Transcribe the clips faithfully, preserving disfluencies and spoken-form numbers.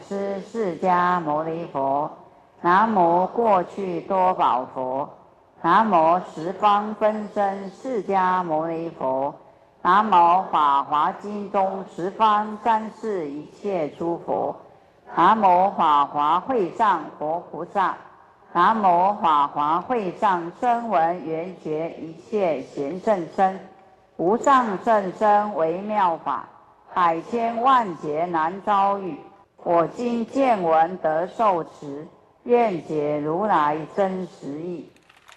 师释迦牟尼佛。南无过去多宝佛。南无十方分身释迦牟尼佛。南无法华经中十方三世一切诸佛。南无法华会上佛菩萨。南无法华会上声闻缘觉一切贤圣身。无上甚深微妙法，百千万劫难遭遇。我今见闻得受持，愿解如来真实义。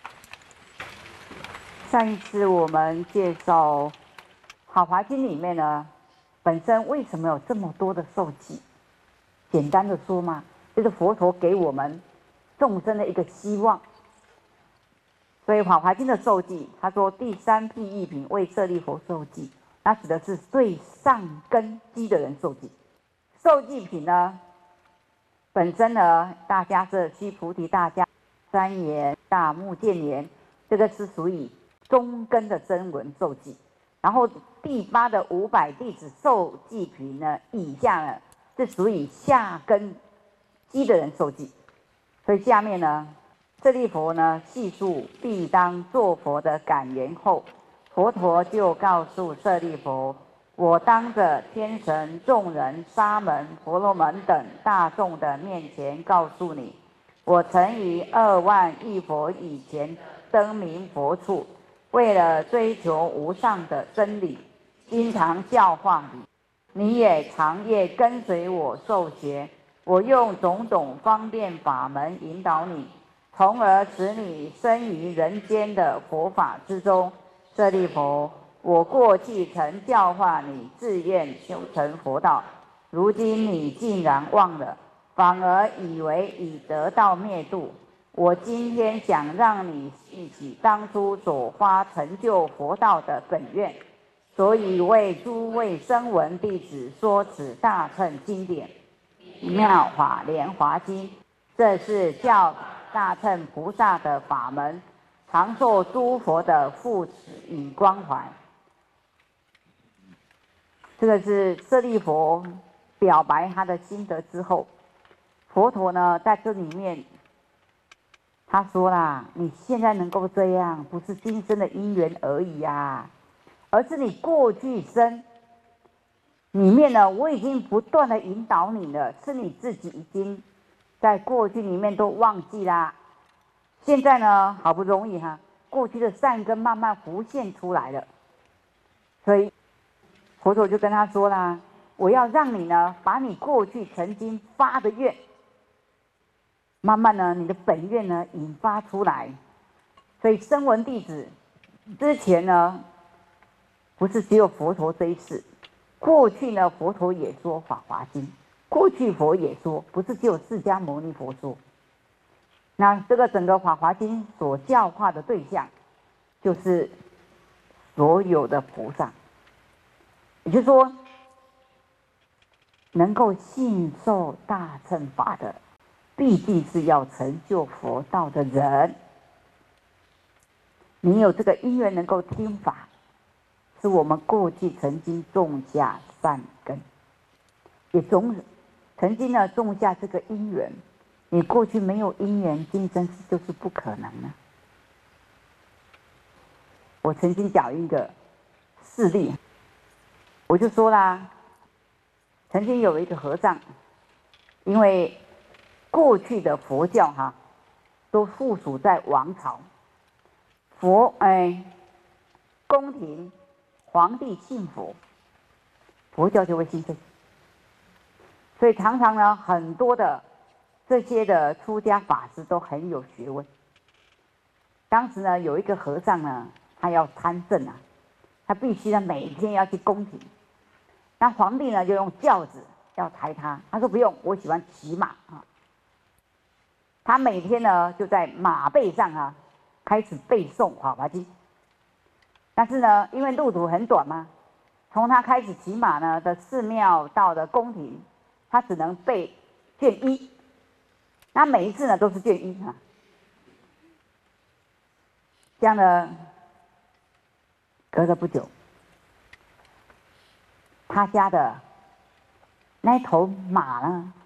上一次我们介绍《法华经》里面呢，本身为什么有这么多的受记？简单的说嘛，就是佛陀给我们众生的一个希望。所以《法华经》的受记，他说第三辟一品为舍利弗受记，那指的是最上根基的人受记。受记品呢，本身呢，大迦叶须菩提大迦三言大目犍连，这个是属于中根的真文受记。然后第八的五百弟子受记品呢，以下呢是属于下根基的人受记。所以下面呢，舍利弗呢细述必当作佛的感言后，佛陀就告诉舍利弗：我当着天神、众人、沙门、婆罗门等大众的面前告诉你，我曾于二万亿佛以前登明佛处，为了追求无上的真理，经常教化你，你也常夜跟随我受学。我用种种方便法门引导你，从而使你生于人间的佛法之中。舍利弗，我过去曾教化你自愿修成佛道，如今你竟然忘了，反而以为已得到灭度。我今天想让你忆起当初所发成就佛道的本愿，所以为诸位声闻弟子说此大乘经典《妙法莲华经》，这是教大乘菩萨的法门，常受诸佛的护持与关怀。这个是舍利弗表白他的心得之后，佛陀呢在这里面他说啦：你现在能够这样，不是今生的因缘而已啊，而是你过去生里面呢，我已经不断的引导你了，是你自己已经在过去里面都忘记啦。现在呢，好不容易哈，过去的善根慢慢浮现出来了，所以佛陀就跟他说啦：我要让你呢，把你过去曾经发的愿，慢慢呢，你的本愿呢引发出来。所以声闻弟子之前呢，不是只有佛陀这一次。过去呢，佛陀也说《法华经》，过去佛也说，不是只有释迦牟尼佛说。那这个整个《法华经》所教化的对象，就是所有的菩萨，也就是说，能够信受大乘法的，必定是要成就佛道的人。你有这个因缘能够听法，是我们过去曾经种下善根，也种曾经呢种下这个因缘。你过去没有因缘，今生就是不可能了。我曾经讲一个事例，我就说啦，曾经有一个和尚，因为过去的佛教哈，都附属在王朝，佛哎，宫廷。皇帝信佛，佛教就会兴盛。所以常常呢，很多的这些的出家法师都很有学问。当时呢，有一个和尚呢，他要参政啊，他必须呢每天要去宫廷。那皇帝呢就用轿子要抬他，他说不用，我喜欢骑马啊。他每天呢就在马背上啊，开始背诵《法华经》。但是呢，因为路途很短嘛，从他开始骑马呢的寺庙到的宫廷，他只能背卷一。那每一次呢都是卷一啊。这样呢，隔了不久，他家的那头马呢